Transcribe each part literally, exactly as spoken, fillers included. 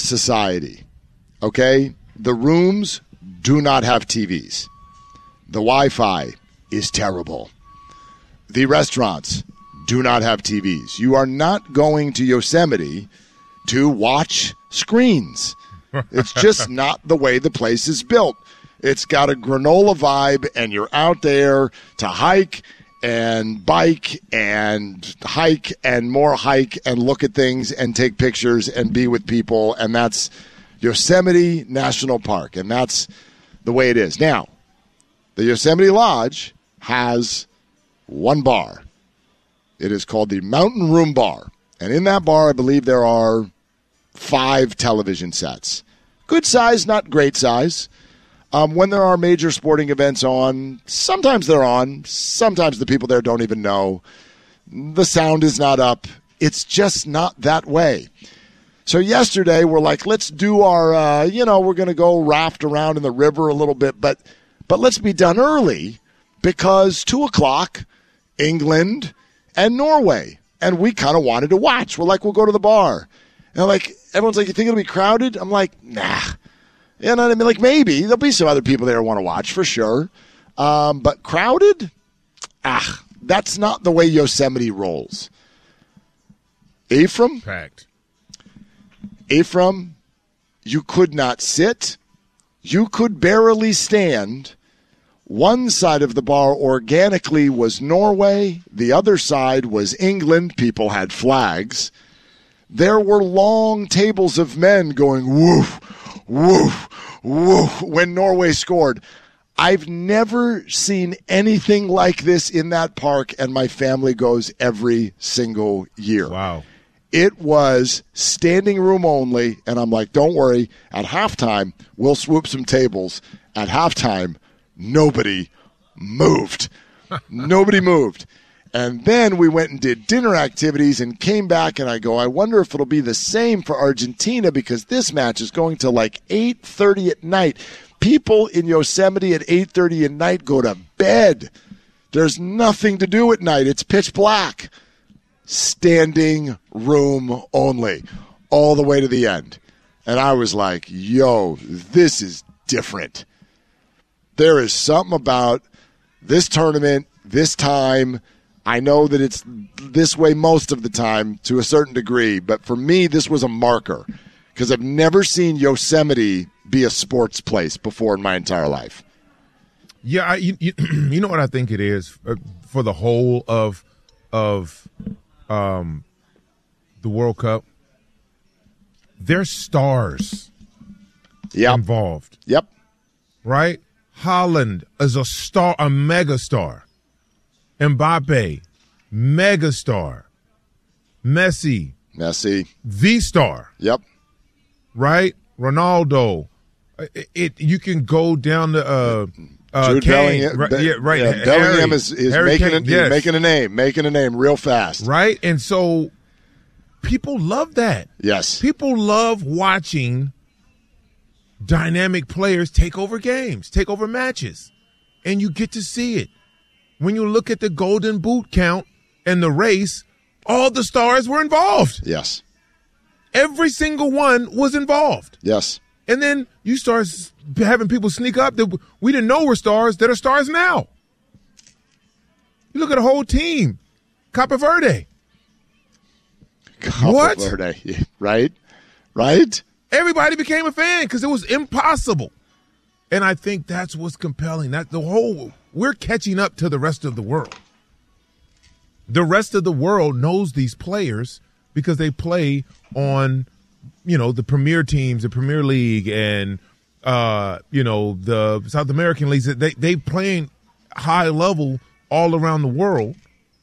society, okay? The rooms do not have T Vs. The Wi-Fi is terrible. The restaurants do not have T Vs. You are not going to Yosemite to watch screens. It's just not the way the place is built. It's got a granola vibe, and you're out there to hike and bike and hike and more hike and look at things and take pictures and be with people, and that's Yosemite National Park, and that's the way it is. Now, the Yosemite Lodge has one bar. It is called the Mountain Room Bar, and in that bar, I believe there are five television sets. Good size, not great size. Um, when there are major sporting events on, sometimes they're on. Sometimes the people there don't even know. The sound is not up. It's just not that way. So yesterday, we're like, let's do our, uh, you know, we're going to go raft around in the river a little bit, but but let's be done early because two o'clock, England and Norway. And we kind of wanted to watch. We're like, we'll go to the bar. And like, everyone's like, you think it'll be crowded? I'm like, nah. You know what I mean? Like, maybe. There'll be some other people there who want to watch, for sure. Um, but crowded? Ah, that's not the way Yosemite rolls. Ephraim? Packed. Ephraim, you could not sit. You could barely stand. One side of the bar organically was Norway. The other side was England. People had flags. There were long tables of men going woof, woof, woof when Norway scored. I've never seen anything like this in that park, and my family goes every single year. Wow. It was standing room only, and I'm like, don't worry. At halftime, we'll swoop some tables. At halftime, nobody moved. Nobody moved. And then we went and did dinner activities and came back, and I go, I wonder if it'll be the same for Argentina because this match is going to like eight thirty at night. People in Yosemite at eight thirty at night go to bed. There's nothing to do at night. It's pitch black. Standing room only, all the way to the end. And I was like, yo, this is different. There is something about this tournament, this time. I know that it's this way most of the time to a certain degree, but for me, this was a marker because I've never seen Yosemite be a sports place before in my entire life. Yeah, I, you, you, you know what I think it is uh, for the whole of of um, the World Cup? There's stars yep. involved. Yep. Right? Holland is a star, a mega star. Mbappe, mega star. Messi, Messi, the star. Yep. Right? Ronaldo. It, it you can go down to uh, uh, Jude Kane. Bellingham, Right, yeah, right. Yeah, Harry, Bellingham is, is making, Kane, a, yes. making a name, making a name real fast. Right? And so people love that. Yes. People love watching dynamic players take over games, take over matches, and you get to see it. When you look at the Golden Boot count and the race, all the stars were involved. Yes. Every single one was involved. Yes. And then you start having people sneak up that we didn't know were stars that are stars now. You look at a whole team. Cape Verde. Cape What? Verde. Right? Right? Everybody became a fan because it was impossible. And I think that's what's compelling. That the whole we're catching up to the rest of the world. The rest of the world knows these players because they play on, you know, the premier teams, the Premier League, and uh, you know, the South American leagues. They they playing high level all around the world.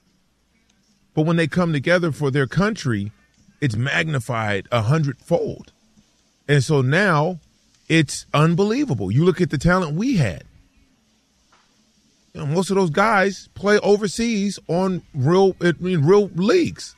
But when they come together for their country, it's magnified a hundredfold. And so now it's unbelievable. You look at the talent we had. You know, most of those guys play overseas on real in real leagues.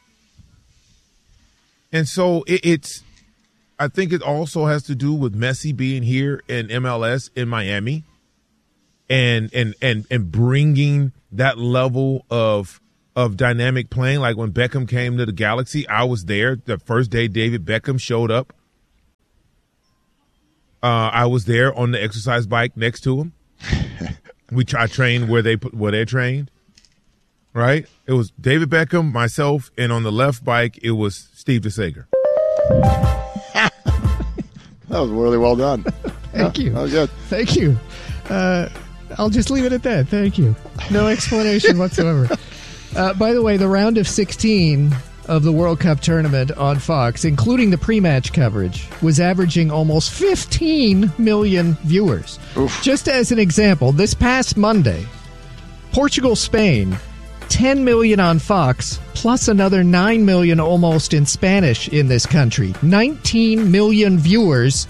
And so it, it's I think it also has to do with Messi being here in M L S in Miami and and and and bringing that level of of dynamic playing. Like when Beckham came to the Galaxy, I was there the first day David Beckham showed up. Uh, I was there on the exercise bike next to him. We I trained where they where they trained. Right? It was David Beckham, myself, and on the left bike it was Steve DeSager. That was really well done. Thank yeah, you. That was good. Thank you. Uh, I'll just leave it at that. Thank you. No explanation whatsoever. Uh, by the way, the round of sixteen of the World Cup tournament on Fox, including the pre-match coverage, was averaging almost fifteen million viewers. Oof. Just as an example, this past Monday, Portugal-Spain, ten million on Fox, plus another nine million almost in Spanish in this country. nineteen million viewers.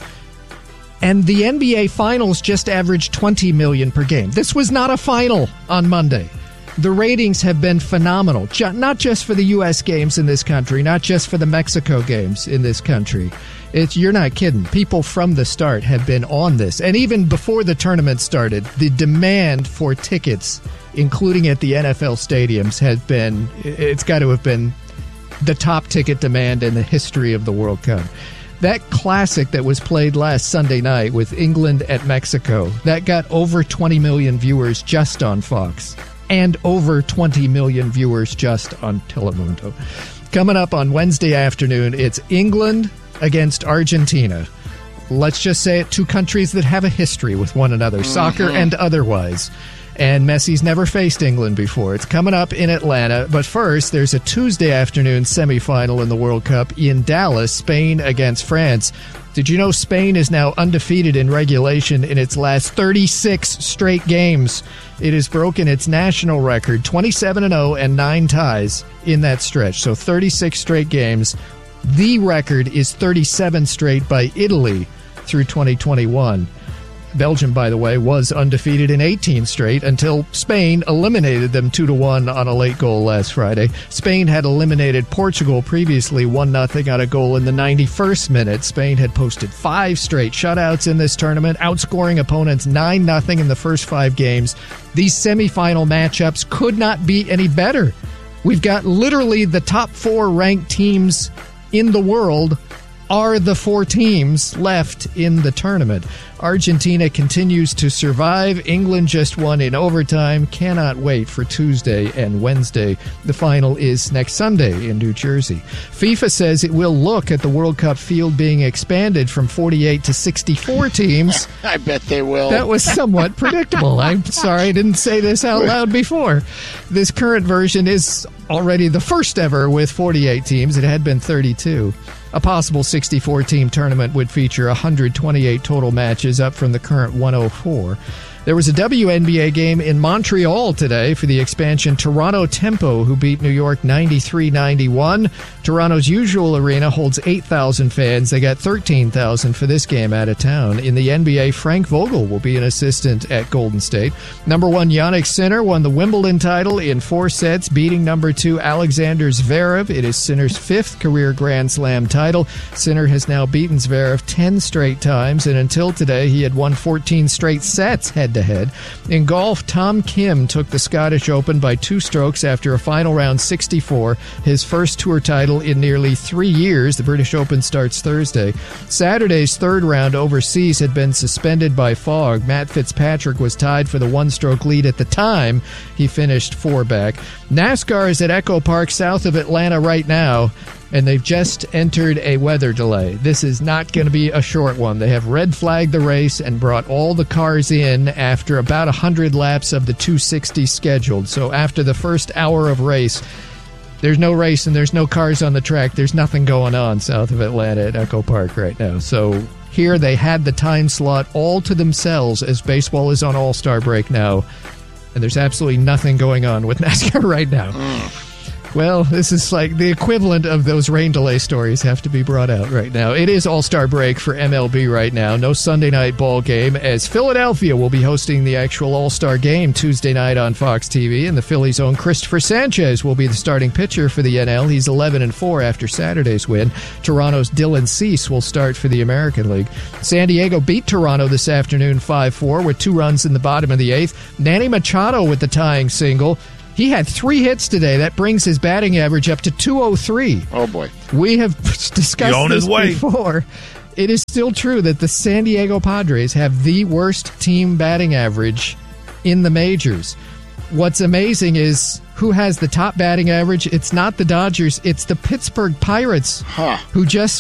And the N B A Finals just averaged twenty million per game. This was not a final on Monday. The ratings have been phenomenal, not just for the U S games in this country, not just for the Mexico games in this country. It's, you're not kidding. People from the start have been on this. And even before the tournament started, the demand for tickets, including at the N F L stadiums, has been, it's got to have been the top ticket demand in the history of the World Cup. That classic that was played last Sunday night with England at Mexico, that got over twenty million viewers just on Fox and over twenty million viewers just on Telemundo. Coming up on Wednesday afternoon, it's England against Argentina. Let's just say it, two countries that have a history with one another, mm-hmm. soccer and otherwise. And Messi's never faced England before. It's coming up in Atlanta. But first, there's a Tuesday afternoon semifinal in the World Cup in Dallas, Spain against France. Did you know Spain is now undefeated in regulation in its last thirty-six straight games? It has broken its national record, twenty-seven and oh and nine ties in that stretch. So thirty-six straight games. The record is thirty-seven straight by Italy through twenty twenty-one. Belgium, by the way, was undefeated in eighteen straight until Spain eliminated them two to one on a late goal last Friday. Spain had eliminated Portugal previously one nothing on a goal in the ninety-first minute. Spain had posted five straight shutouts in this tournament, outscoring opponents nine nothing in the first five games. These semifinal matchups could not be any better. We've got literally the top four ranked teams in the world are the four teams left in the tournament. Argentina continues to survive. England just won in overtime. Cannot wait for Tuesday and Wednesday. The final is next Sunday in New Jersey. FIFA says it will look at the World Cup field being expanded from forty-eight to sixty-four teams. I bet they will. That was somewhat predictable. I'm sorry I didn't say this out loud before. This current version is already the first ever with forty-eight teams. It had been thirty-two. A possible sixty-four team tournament would feature one hundred twenty-eight total matches, up from the current one oh four. There was a W N B A game in Montreal today for the expansion. Toronto Tempo, who beat New York ninety-three ninety-one. Toronto's usual arena holds eight thousand fans. They got thirteen thousand for this game out of town. In the N B A, Frank Vogel will be an assistant at Golden State. Number one Jannik Sinner won the Wimbledon title in four sets, beating number two Alexander Zverev. It is Sinner's fifth career Grand Slam title. Sinner has now beaten Zverev ten straight times, and until today, he had won fourteen straight sets head to head. In golf, Tom Kim took the Scottish Open by two strokes after a final round sixty-four, his first tour title in nearly three years. The British Open starts Thursday. Saturday's third round overseas had been suspended by fog. Matt Fitzpatrick was tied for the one-stroke lead at the time. He finished four back. NASCAR is at Echo Park south of Atlanta right now, and they've just entered a weather delay. This is not going to be a short one. They have red flagged the race and brought all the cars in after about one hundred laps of the two sixty scheduled. So after the first hour of race, there's no race and there's no cars on the track. There's nothing going on south of Atlanta at Echo Park right now. So here they had the time slot all to themselves as baseball is on All-Star break now. And there's absolutely nothing going on with NASCAR right now. Mm. Well, this is like the equivalent of those rain delay stories have to be brought out right now. It is All-Star break for M L B right now. No Sunday night ball game, as Philadelphia will be hosting the actual All-Star game Tuesday night on Fox T V, and the Phillies' own Christopher Sanchez will be the starting pitcher for the N L. He's eleven and four after Saturday's win. Toronto's Dylan Cease will start for the American League. San Diego beat Toronto this afternoon five four with two runs in the bottom of the eighth. Manny Machado with the tying single. He had three hits today. That brings his batting average up to two oh three. Oh, boy. We have discussed this before. it is still true that the San Diego Padres have the worst team batting average in the majors. What's amazing is who has the top batting average. It's not the Dodgers. It's the Pittsburgh Pirates, huh. who just